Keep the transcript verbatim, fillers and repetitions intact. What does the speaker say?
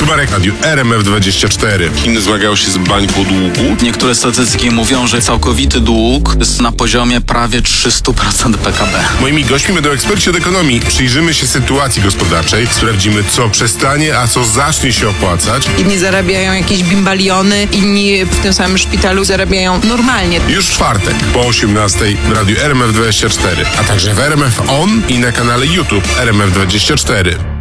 Marek, Radiu R M F dwadzieścia cztery. Chiny zmagają się z bańką długu. Niektóre statystyki mówią, że całkowity dług jest na poziomie prawie trzysta procent P K B. Moimi gośćmi będą eksperci od ekonomii. Przyjrzymy się sytuacji gospodarczej, sprawdzimy, co przestanie, a co zacznie się opłacać. Inni zarabiają jakieś bimbaliony, inni w tym samym szpitalu zarabiają normalnie. Już w czwartek po osiemnastej w Radiu R M F dwadzieścia cztery, a także w R M F On i na kanale YouTube R M F dwadzieścia cztery.